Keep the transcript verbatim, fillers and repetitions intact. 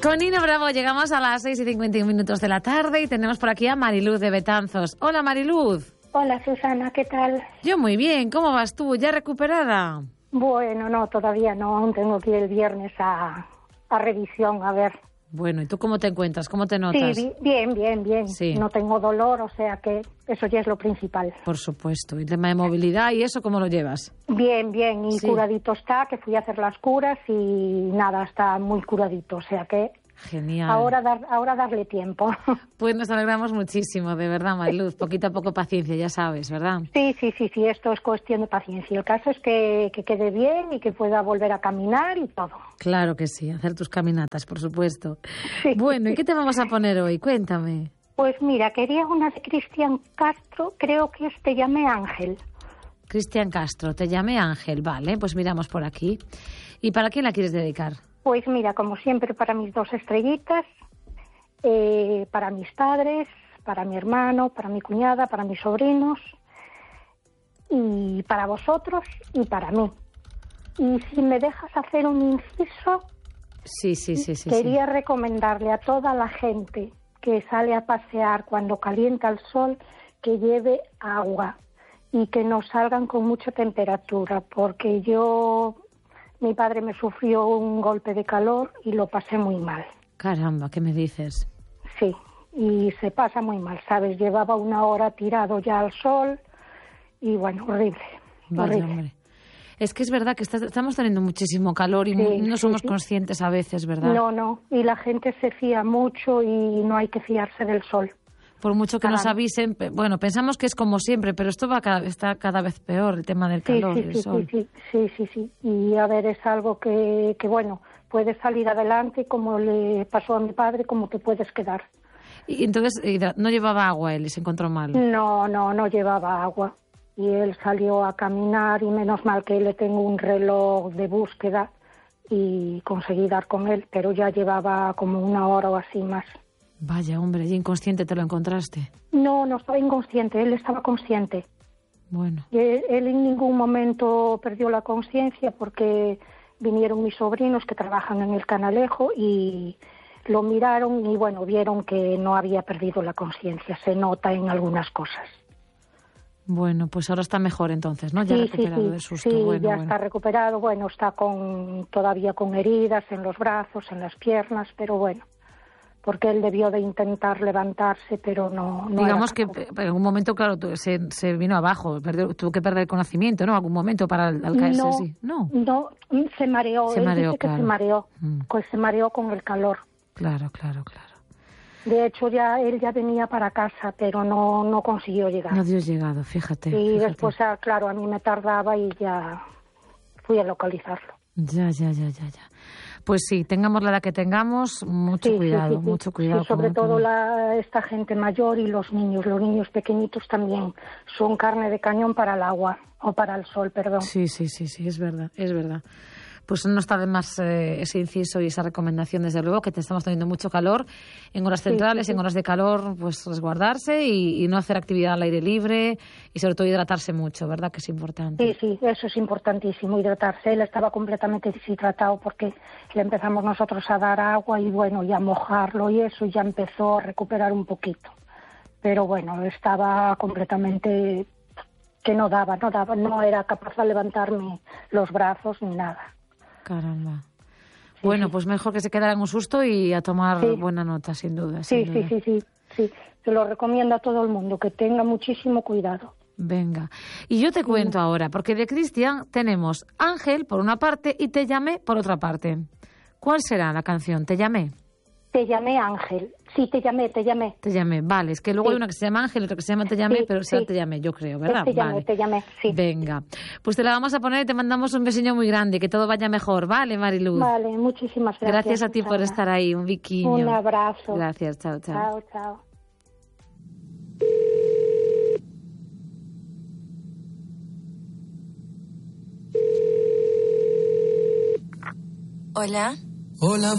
Con Nino Bravo llegamos a las seis y cincuenta y un minutos de la tarde y tenemos por aquí a Mariluz de Betanzos. Hola, Mariluz. Hola, Susana, ¿qué tal? Yo muy bien, ¿cómo vas tú? ¿Ya recuperada? Bueno, no, todavía no, aún tengo que ir el viernes a, a revisión, a ver. Bueno, ¿y tú cómo te encuentras? ¿Cómo te notas? Sí, bien, bien, bien. Sí. No tengo dolor, o sea que eso ya es lo principal. Por supuesto. ¿Y el tema de movilidad y eso cómo lo llevas? Bien, bien, y Sí. curadito está, que fui a hacer las curas y nada, está muy curadito, o sea que Genial. ahora, dar, ahora darle tiempo. Pues nos alegramos muchísimo, de verdad, Mariluz. Poquito a poco paciencia, ya sabes, ¿verdad? Sí, sí, sí, sí, esto es cuestión de paciencia. El caso es que, que quede bien y que pueda volver a caminar y todo. Claro que sí, hacer tus caminatas, por supuesto. Sí. Bueno, ¿y qué te vamos a poner hoy? Cuéntame. Pues mira, quería una de Cristian Castro, creo que es Te llamé Ángel. Cristian Castro, te llamé Ángel, vale, pues miramos por aquí. ¿Y para quién la quieres dedicar? Pues mira, como siempre, para mis dos estrellitas, eh, para mis padres, para mi hermano, para mi cuñada, para mis sobrinos, y para vosotros y para mí. Y si me dejas hacer un inciso, Sí, sí, sí, sí. quería sí. recomendarle a toda la gente que sale a pasear cuando calienta el sol que lleve agua y que no salgan con mucha temperatura, porque yo, mi padre me sufrió un golpe de calor y lo pasé muy mal. Caramba, ¿qué me dices? Sí, y se pasa muy mal, ¿sabes? Llevaba una hora tirado ya al sol y bueno, horrible. Vaya, horrible. hombre. Es que es verdad que está- estamos teniendo muchísimo calor y Sí, mu- no sí, somos sí. conscientes a veces, ¿verdad? No, no, y la gente se fía mucho y no hay que fiarse del sol. Por mucho que nos Caramba. avisen, pe- bueno, pensamos que es como siempre, pero esto va cada, está cada vez peor, el tema del Sí, calor, sí, del sí, sol. sí, sí, sí, sí, sí. Y a ver, es algo que, que, bueno, puedes salir adelante como le pasó a mi padre, como te puedes quedar. Y entonces hidra- no llevaba agua él y se encontró mal. No, no, no llevaba agua. Y él salió a caminar y menos mal que le tengo un reloj de búsqueda y conseguí dar con él, pero ya llevaba como una hora o así más. Vaya, hombre, y inconsciente te lo encontraste. No, no estaba inconsciente, él estaba consciente. Bueno, Y él, él en ningún momento perdió la conciencia porque vinieron mis sobrinos que trabajan en el Canalejo y lo miraron y bueno, vieron que no había perdido la conciencia, se nota en algunas cosas. bueno, pues ahora está mejor entonces, ¿no? Ya Sí, recuperado sí, sí, de susto. sí, bueno, ya bueno. está recuperado, bueno, está con todavía con heridas en los brazos, en las piernas, pero bueno, porque él debió de intentar levantarse, pero no, no Digamos era que capaz. en algún momento, claro, tu- se, se vino abajo, perdió- tuvo que perder el conocimiento, ¿no? Algún momento para al, al caerse no, así. No, no, se mareó, Se él mareó, dice que claro. se mareó, Mm. pues se mareó con el calor. claro, claro, claro. De hecho, ya él ya venía para casa, pero no, no consiguió llegar. No dio llegado, fíjate. y fíjate. después, ah, claro, a mí me tardaba y ya fui a localizarlo. Ya, ya, ya, ya, ya. Pues sí, tengamos la edad que tengamos, mucho Sí, sí, cuidado, sí, sí. mucho cuidado. Sí, sobre con- todo con- la, esta gente mayor y los niños. Los niños pequeñitos también son carne de cañón para el agua, o para el sol, perdón. Sí, sí, sí, sí, es verdad, es verdad. Pues no está de más eh, ese inciso y esa recomendación, desde luego, que te estamos teniendo mucho calor. En horas Sí, centrales, sí, sí. en horas de calor, pues resguardarse y, y no hacer actividad al aire libre y sobre todo hidratarse mucho, ¿verdad? Que es importante. Sí, sí, eso es importantísimo, hidratarse. Él estaba completamente deshidratado porque le empezamos nosotros a dar agua y bueno, y a mojarlo y eso, y ya empezó a recuperar un poquito. Pero bueno, estaba completamente que no daba, no daba, no era capaz de levantarme los brazos ni nada. Caramba. Bueno, pues mejor que se quedara en un susto y a tomar Sí. buena nota, sin duda. Sí, sin sí, duda. sí, sí, sí. Se lo recomiendo a todo el mundo, que tenga muchísimo cuidado. Venga. Y yo te cuento ahora, porque de Cristian tenemos Ángel por una parte y Te llamé por otra parte. ¿Cuál será la canción? Te llamé. Te llamé Ángel. Sí, te llamé, te llamé. Te llamé, vale. Es que luego Sí. hay una que se llama Ángel y otra que se llama Te llamé, Sí, pero será sí. Te llamé, yo creo, ¿verdad? Te llamé, Vale. te llamé, sí. Venga. Pues te la vamos a poner y te mandamos un besillo muy grande, que todo vaya mejor, ¿vale, Mariluz? Vale, muchísimas gracias. Gracias a ti por Susana. estar ahí, un biquiño. Un abrazo. Gracias, chao, chao. Chao, chao. Hola. Hola,